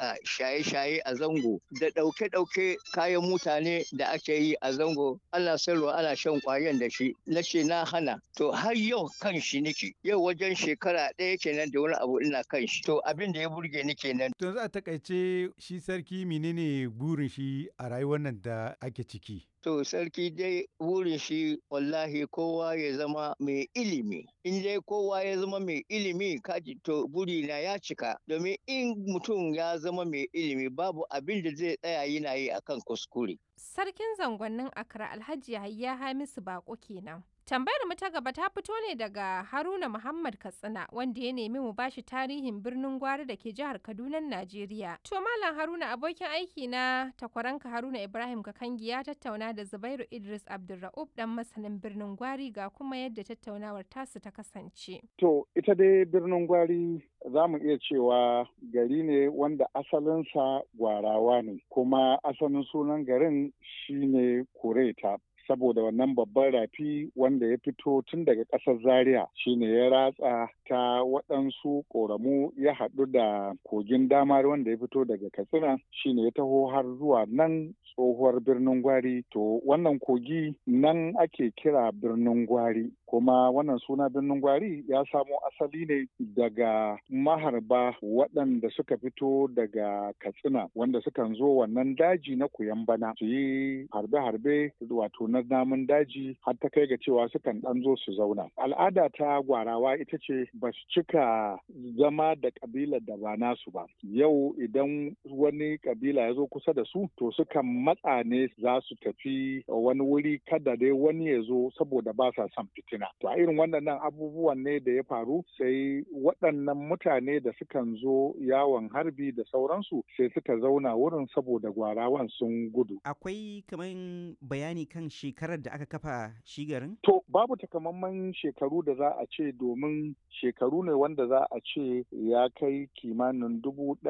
da shaye-shaye a zango da ɗauke-ɗauke kayan mutane da ake yi a zango ana sayarwa ana shan ƙwayan da shi na ce na hana to har yau kan shi nake yau wajen shekara ɗaya kenan da wani abu ina kan shi to abin da ya burge ni kenan. To yanzu a takaice shi sarki menene burin shi a rayuwar nan da ake ciki? To sarki dai wurin shi wallahi kowa ya zama mai ilimi. In dai kowa ya zama mai ilimi kaji to burina ya cika. Domin in mutum ya zama mai ilimi babu abin da zai tsaya yana yi akan kuskure. Sarkin zangonnin Accra Alhaji Yahaya Hamisu Bako kenan. Tambayar mu ta gaba ta fito ne daga Haruna Muhammad Katsina wanda ya nemi mu bashi tarihin birnin Gwari da ke jihar Kaduna, Najeriya. To Malam Haruna abokin aiki na takwaranka Haruna Ibrahim Kakangi ya tattauna da Zubairu Idris Abdulra'ub dan masanin birnin Gwari ga kuma yadda tattaunawar tasu ta kasance. To ita dai birnin Gwari za mu iya cewa gari ne wanda asalinsa gwarawa ne kuma asalin sunan garin shine Kureta. Saboda wannan babban rafi wanda ya fito tun daga ƙasar Zaria shine ya ratsa ta waɗansu ƙoramu ya haɗu da kogin damar wanda ya fito daga Katsina shine ya taho har zuwa nan tsohuwar birnin Gwari. To wannan kogi nan ake kira birnin Gwari. Kuma wannan suna birnin Gwari ya samo asali ne daga maharba waɗanda suka fito daga Katsina wanda sukan zo wannan daji na Kuyambana su yi harbe-harbe wato na namun daji har ta kai ga cewa sukan ɗan zo su zauna. Al'ada ta gwarawa ita ce ba su cika zama da ƙabilar da ba nasu ba. Yau idan wani ƙabila ya zo kusa da su to sukan matsa ne za su tafi wani wuri kada dai wani ya zo saboda ba sa son fitina. To a irin waɗannan abubuwan ne da ya faru sai waɗannan mutane da sukan zo yawon harbi da sauransu sai suka zauna wurin saboda gwarawan sun gudu. Akwai kaman bayani kan shekarar da aka kafa shi garin? To babu takamaiman shekaru da za a ce domin shekaru ne wanda za a ce ya kai kimanin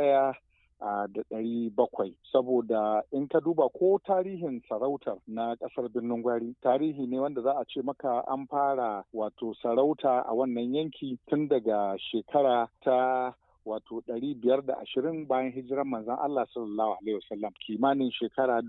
1700 saboda in ka duba ko tarihin sarautar na ƙasar birnin Gwari tarihi ne wanda za a ce maka an fara wato sarauta a wannan yanki tun daga shekara ta wato 520 bayan hijirar manzon Allah sallallahu alaihi wasallam kimanin shekara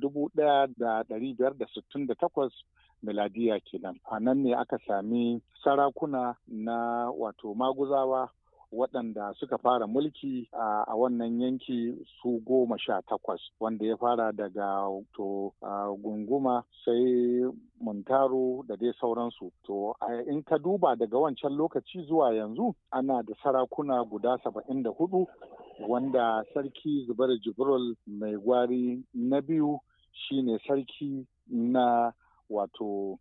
1568 miladiya kenan. A nan ne aka sami sarakuna na wato maguzawa waɗanda suka fara mulki a wannan yanki su 18 wanda ya fara daga to gunguma sai muntaru da dai sauransu. To in ka duba daga wancan lokaci zuwa yanzu ana da sarakuna guda 74 wanda sarki Zubair Jibril mai Gwari na biyu shine sarki na wato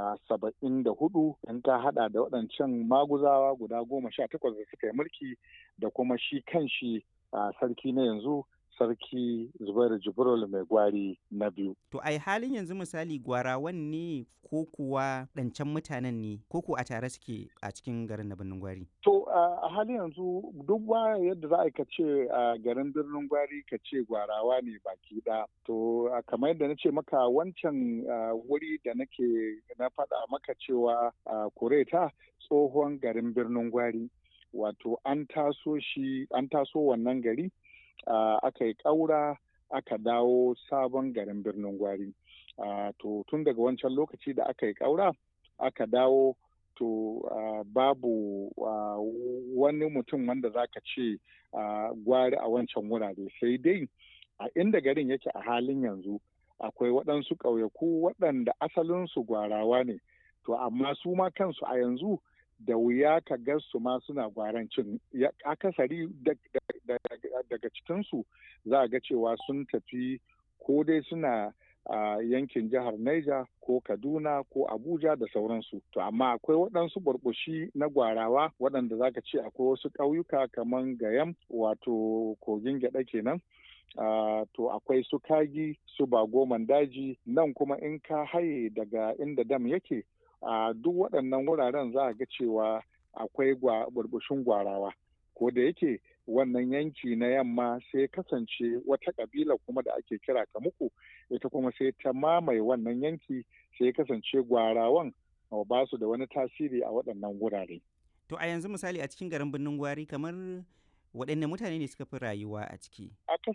74 in ka hada da waɗancan maguzawa guda 18 da suka yi mulki da kuma shi kanshi sarki na yanzu sarki Zubairu Jibril mai Gwari na biyu. To ai halin yanzu misali gwarawan ne ko kuwa ɗancan mutanen ne ko ko a tare suke a cikin garin na birnin Gwari? To a halin yanzu duk ba yadda za a ce a garin birnin Gwari ka ce gwarawa ne baki ɗaya. To kamar yadda na ce maka wancan wuri da na faɗa maka cewa Kureta tsohon garin birnin Gwari wato an taso wannan gari aka yi ƙaura aka dawo sabon garin birnin Gwari. To tun daga wancan lokaci da aka yi ƙaura aka dawo to babu wani mutum wanda za ka ce Gwari a wancan wurare sai dai a inda garin yake a halin yanzu akwai waɗansu ƙauyaku waɗanda asalinsu gwarawa ne to amma su ma kansu a yanzu da wuya ka ga su ma suna gwarancin akasari daga cikinsu za a ga cewa sun tafi ko dai suna yankin jihar Niger ko Kaduna ko Abuja da sauransu. To amma akwai waɗansu burbushi na gwarawa waɗanda za ka ce akwai wasu ƙauyuka kamar Gayam wato kogin gyaɗa kenan. To akwai su Kagi su Bagoman daji nan kuma in ka haye daga inda dam yake duk waɗannan wuraren za a ga cewa akwai burbushin gwarawa ko da yake wannan yanki na yamma sai kasance wata ƙabila kuma da ake kira Kamuku ita kuma sai ta mamaye wannan yanki sai kasance gwarawan ba su da wani tasiri a waɗannan wurare. To a yanzu misali a cikin garin birnin Gwari kamar waɗanne mutane ne suka fi rayuwa a ciki?